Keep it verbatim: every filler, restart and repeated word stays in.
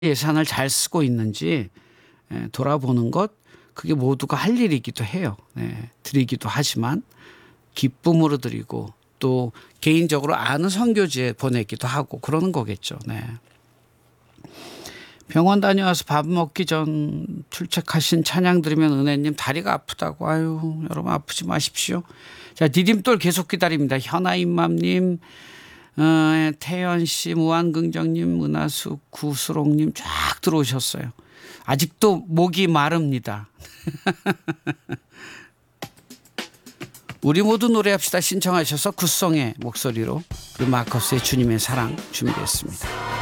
예산을 잘 쓰고 있는지 예, 돌아보는 것, 그게 모두가 할 일이기도 해요. 네, 드리기도 하지만 기쁨으로 드리고 또 개인적으로 아는 선교지에 보내기도 하고 그러는 거겠죠. 네. 병원 다녀와서 밥 먹기 전 출첵하신 찬양 들으면 은혜님 다리가 아프다고. 아유, 여러분 아프지 마십시오. 자, 디딤돌 계속 기다립니다. 현아임맘님, 어, 태연 씨, 무한긍정님, 은하수, 구수롱님 쫙 들어오셨어요. 아직도 목이 마릅니다. 우리 모두 노래합시다 신청하셔서 굿송의 목소리로 그리고 마커스의 주님의 사랑 준비했습니다.